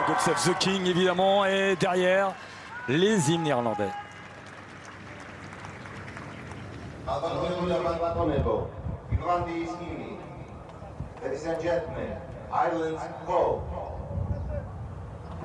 God Save the King évidemment, et derrière les hymnes irlandais. Ladies and gentlemen, Ireland's Go.